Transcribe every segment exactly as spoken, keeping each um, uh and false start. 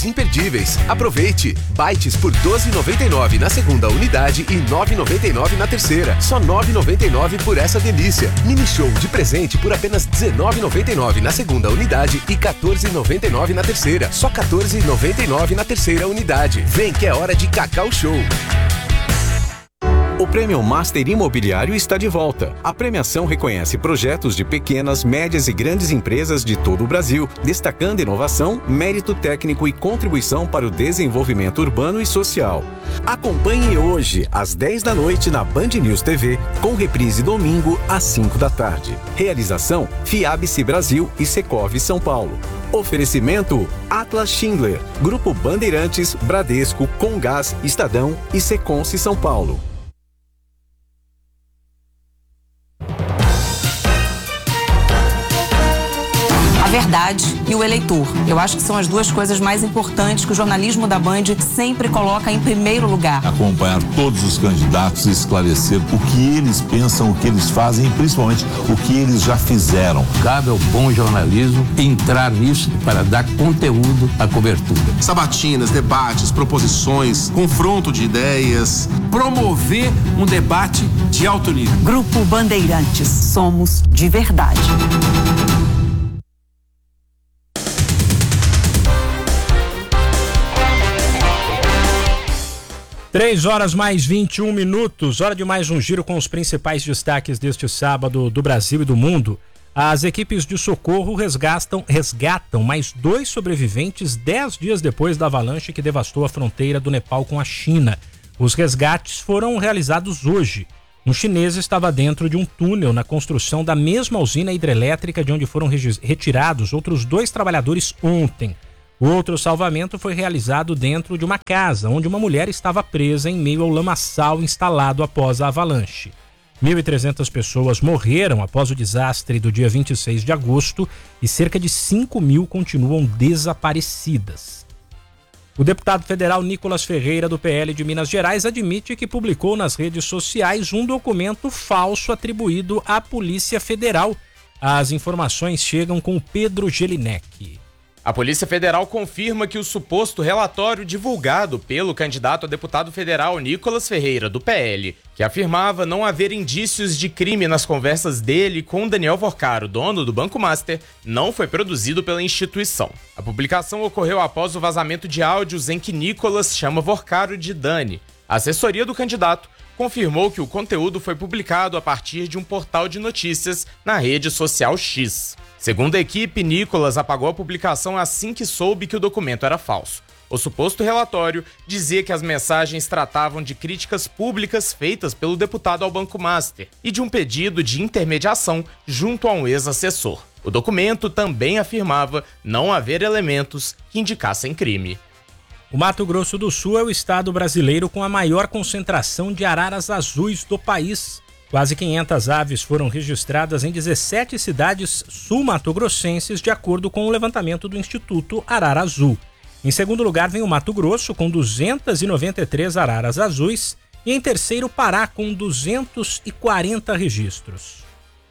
promoções imperdíveis. Aproveite! Bytes por doze reais e noventa e nove centavos na segunda unidade e nove reais e noventa e nove centavos na terceira. Só nove reais e noventa e nove centavos por essa delícia. Mini show de presente por apenas dezenove reais e noventa e nove centavos na segunda unidade e quatorze reais e noventa e nove centavos na terceira. Só quatorze reais e noventa e nove centavos na terceira unidade. Vem que é hora de Cacau Show. O Prêmio Master Imobiliário está de volta. A premiação reconhece projetos de pequenas, médias e grandes empresas de todo o Brasil, destacando inovação, mérito técnico e contribuição para o desenvolvimento urbano e social. Acompanhe hoje, às dez da noite, na Band News T V, com reprise domingo, às cinco da tarde. Realização: Fiabice Brasil e Secov São Paulo. Oferecimento: Atlas Schindler, Grupo Bandeirantes, Bradesco, Comgás, Estadão e Seconce São Paulo. Verdade e o eleitor. Eu acho que são as duas coisas mais importantes que o jornalismo da Band sempre coloca em primeiro lugar. Acompanhar todos os candidatos e esclarecer o que eles pensam, o que eles fazem e principalmente o que eles já fizeram. Cabe ao bom jornalismo entrar nisso para dar conteúdo à cobertura. Sabatinas, debates, proposições, confronto de ideias. Promover um debate de alto nível. Grupo Bandeirantes. Somos de verdade. Três horas mais vinte e um minutos, hora de mais um giro com os principais destaques deste sábado do Brasil e do mundo. As equipes de socorro resgatam, resgatam mais dois sobreviventes dez dias depois da avalanche que devastou a fronteira do Nepal com a China. Os resgates foram realizados hoje. Um chinês estava dentro de um túnel na construção da mesma usina hidrelétrica de onde foram retirados outros dois trabalhadores ontem. O outro salvamento foi realizado dentro de uma casa, onde uma mulher estava presa em meio ao lamaçal instalado após a avalanche. mil e trezentas pessoas morreram após o desastre do dia vinte e seis de agosto e cerca de cinco mil continuam desaparecidas. O deputado federal Nicolas Ferreira, do P L de Minas Gerais, admite que publicou nas redes sociais um documento falso atribuído à Polícia Federal. As informações chegam com Pedro Gelinek. A Polícia Federal confirma que o suposto relatório divulgado pelo candidato a deputado federal Nicolas Ferreira, do P L, que afirmava não haver indícios de crime nas conversas dele com Daniel Vorcaro, dono do Banco Master, não foi produzido pela instituição. A publicação ocorreu após o vazamento de áudios em que Nicolas chama Vorcaro de Dani. A assessoria do candidato confirmou que o conteúdo foi publicado a partir de um portal de notícias na rede social X. Segundo a equipe, Nicolas apagou a publicação assim que soube que o documento era falso. O suposto relatório dizia que as mensagens tratavam de críticas públicas feitas pelo deputado ao Banco Master e de um pedido de intermediação junto a um ex-assessor. O documento também afirmava não haver elementos que indicassem crime. O Mato Grosso do Sul é o estado brasileiro com a maior concentração de araras azuis do país. Quase quinhentas aves foram registradas em dezessete cidades sul-mato-grossenses, de acordo com o levantamento do Instituto Arara Azul. Em segundo lugar vem o Mato Grosso, com duzentas e noventa e três araras azuis, e em terceiro, Pará, com duzentos e quarenta registros.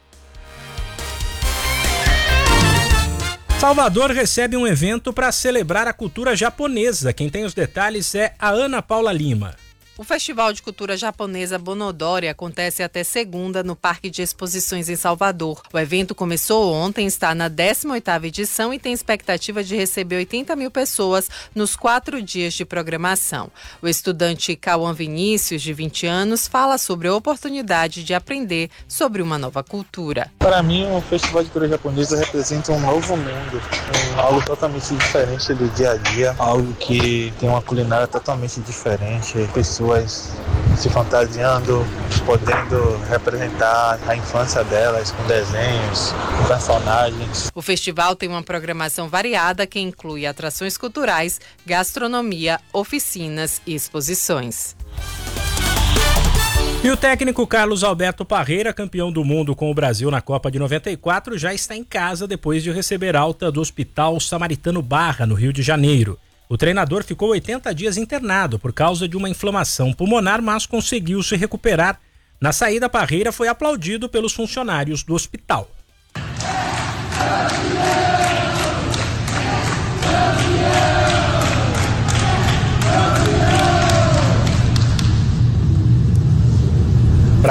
Salvador recebe um evento para celebrar a cultura japonesa. Quem tem os detalhes é a Ana Paula Lima. O Festival de Cultura Japonesa Bonodori acontece até segunda no Parque de Exposições em Salvador. O evento começou ontem, está na décima oitava edição e tem expectativa de receber oitenta mil pessoas nos quatro dias de programação. O estudante Cauã Vinícius, de vinte anos, fala sobre a oportunidade de aprender sobre uma nova cultura. Para mim, o Festival de Cultura Japonesa representa um novo mundo, um, algo totalmente diferente do dia a dia, algo que tem uma culinária totalmente diferente, pessoas se fantasiando, podendo representar a infância delas com desenhos, com personagens. O festival tem uma programação variada que inclui atrações culturais, gastronomia, oficinas e exposições. E o técnico Carlos Alberto Parreira, campeão do mundo com o Brasil na Copa de noventa e quatro, já está em casa depois de receber alta do Hospital Samaritano Barra, no Rio de Janeiro. O treinador ficou oitenta dias internado por causa de uma inflamação pulmonar, mas conseguiu se recuperar. Na saída, Parreira foi aplaudido pelos funcionários do hospital.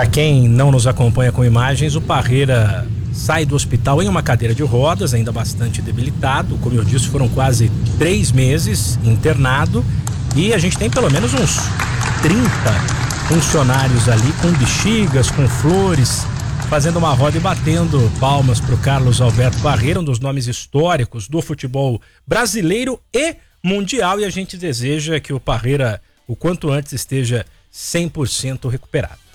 Para quem não nos acompanha com imagens, o Parreira sai do hospital em uma cadeira de rodas, ainda bastante debilitado. Como eu disse, foram quase três meses internado e a gente tem pelo menos uns trinta funcionários ali com bexigas, com flores, fazendo uma roda e batendo palmas para o Carlos Alberto Parreira, um dos nomes históricos do futebol brasileiro e mundial, e a gente deseja que o Parreira o quanto antes esteja cem por cento recuperado.